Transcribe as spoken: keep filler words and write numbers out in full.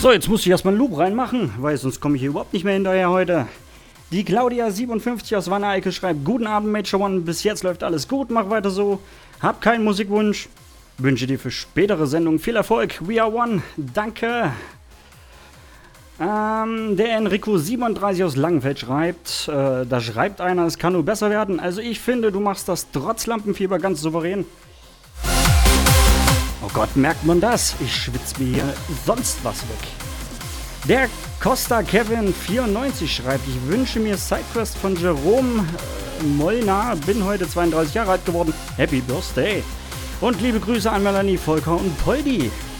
So, jetzt muss ich erstmal einen Loop reinmachen, weil sonst komme ich hier überhaupt nicht mehr hinterher heute. Die Claudia siebenundfünfzig aus Wanne-Eickel schreibt: Guten Abend, Major One, bis jetzt läuft alles gut, mach weiter so. Hab keinen Musikwunsch. Wünsche dir für spätere Sendungen viel Erfolg. We are one. Danke. Ähm, der Enrico siebenunddreißig aus Langenfeld schreibt, äh, da schreibt einer, es kann nur besser werden. Also ich finde, du machst das trotz Lampenfieber ganz souverän. Oh Gott, merkt man das? Ich schwitze mir hier sonst was weg. Der Costa Kevin vierundneunzig schreibt, ich wünsche mir Sidequest von Jerome äh, Molnar, bin heute zweiunddreißig Jahre alt geworden. Happy Birthday. Und liebe Grüße an Melanie, Volker und Poldi.